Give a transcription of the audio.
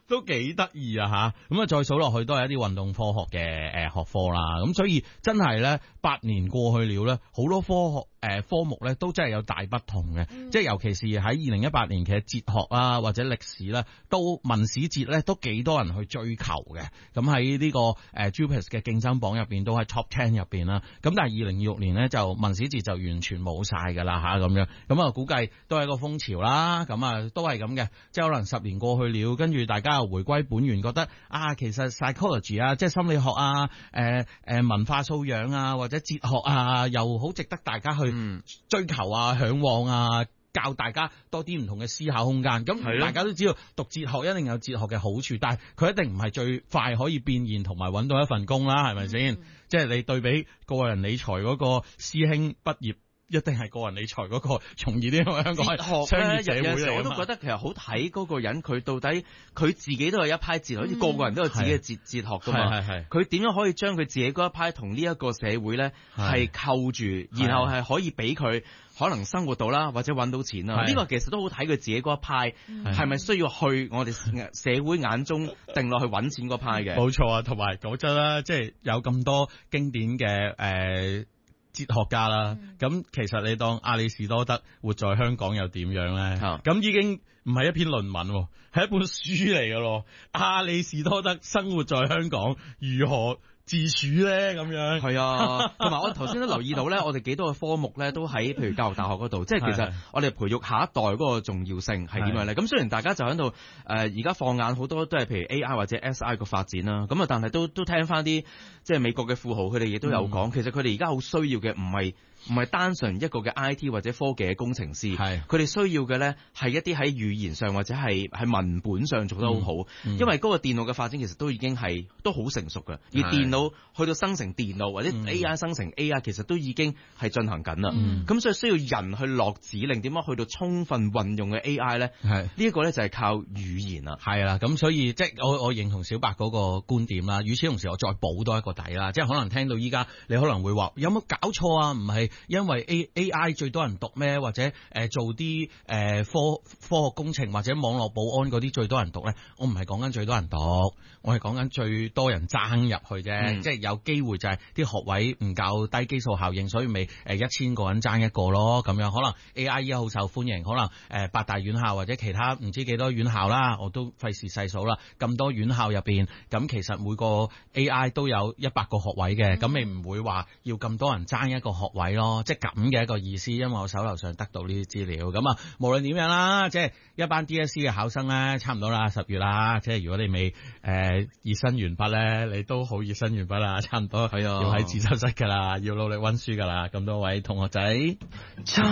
都幾得意啊吓，咁啊再數落去都係一啲運動科學嘅學科啦，咁所以真係咧8年過去了咧，好多科目咧都真係有大不同嘅，即係尤其是喺2018年，其實哲學啊或者歷史咧，都文史哲咧都幾多人去追求嘅，咁喺呢個JUPAS 嘅競爭榜入邊都喺 Top 10入邊啦，咁但係2026年咧就文史哲就完全冇晒噶啦吓咁樣，咁啊估計都係一個風潮啦，咁啊都係咁嘅，即係可能10年過去了，跟住大家又回歸本源，覺得啊其實 psychology 啊即係心理學啊文化素養啊或者哲學啊又好值得大家去追求啊向往啊，教大家多啲唔同嘅思考空間，咁大家都知道讀哲學一定有哲學嘅好處，但係佢一定唔係最快可以變現同埋揾到一份工啦，係咪先？即係你對比個人理財嗰個師兄畢業，一定係個人理財嗰個容易啲，因為香港係商業社會嚟。有時我都覺得其實好睇嗰個人，佢到底佢自己都有一派哲學，好似個個人都有自己嘅哲學㗎嘛。佢點樣可以將佢自己嗰一派同呢一個社會咧係扣住，然後係可以俾佢可能生活到啦，或者揾到錢啦。呢個其實都好睇佢自己嗰一派係咪需要去我哋社會眼中定落去揾錢嗰派嘅。冇錯啊，同埋講真啦，即係有咁多經典嘅哲學家啦，咁其實你當亞里士多德活在香港又點樣咧？咁已經唔係一篇論文，係一本書嚟㗎咯。亞里士多德生活在香港如何自處咧？咁樣係啊，同埋我頭先都留意到咧，我哋幾多個科目咧都喺譬如教育大學嗰度，即係其實我哋培育下一代嗰個重要性係點樣咧？咁雖然大家就喺度而家放眼好多都係譬如 AI 或者 SI 個發展啦，咁啊但係都聽翻啲即係美國嘅富豪佢哋亦都有講，其實佢哋而家好需要嘅唔係單純一個嘅 IT 或者科技嘅工程師，佢哋需要嘅咧係一啲喺語言上或者係文本上做得好好，因為嗰個電腦嘅發展其實都已經都好成熟嘅，而電腦去到生成電腦或者 AI 生成 AI 其實都已經係進行緊啦。咁所以需要人去落指令，點樣去到充分運用嘅 AI 咧？呢一個咧就係靠語言啦。係啦，咁所以即係我認同小白嗰個觀點啦。與此同時，我再補多一個底啦，即係可能聽到依家你可能會話有冇搞錯啊？唔係因為 AI 最多人讀咩？或者做啲科學工程或者網絡保安嗰啲最多人讀咧？我唔係講緊最多人讀，我係講緊最多人爭入去啫。即係有機會就係啲學位唔夠低基數效應，所以咪1000個人爭一個咯。咁樣可能 AI 依家好受歡迎，可能8大院校或者其他唔知幾多院校啦，我都費事細數啦。咁多院校入邊，咁其實每個 AI 都有100個學位嘅，咁你唔會話要咁多人爭一個學位咯。即係咁嘅一個意思，因為我手頭上得到呢啲資料。咁啊，無論點樣啦，即係一班 DSE 嘅考生咧，差唔多啦，10月啦。即係如果你未熱身完畢咧，你都好熱身完畢啦，差唔多要喺自習室噶啦，要努力溫書噶啦。咁多位同學仔。